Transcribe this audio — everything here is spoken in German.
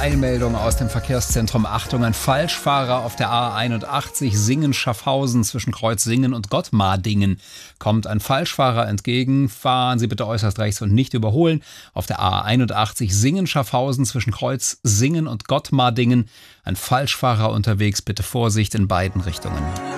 Eilmeldung aus dem Verkehrszentrum. Achtung, ein Falschfahrer auf der A81 Singen-Schaffhausen zwischen Kreuzsingen und Gottmardingen. Kommt ein Falschfahrer entgegen, fahren Sie bitte äußerst rechts und nicht überholen. Auf der A81 Singen-Schaffhausen zwischen Kreuzsingen und Gottmardingen. Ein Falschfahrer unterwegs, bitte Vorsicht in beiden Richtungen.